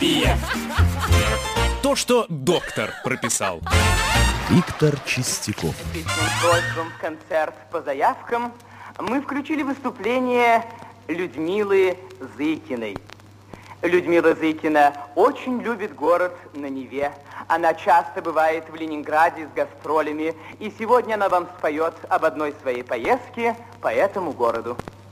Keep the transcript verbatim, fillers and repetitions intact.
терапия. То, что доктор прописал. Виктор Чистяков. Письмом просьбам в концерт по заявкам мы включили выступление Людмилы Зыкиной. Людмила Зыкина очень любит город на Неве. Она часто бывает в Ленинграде с гастролями, и сегодня она вам споет об одной своей поездке по этому городу.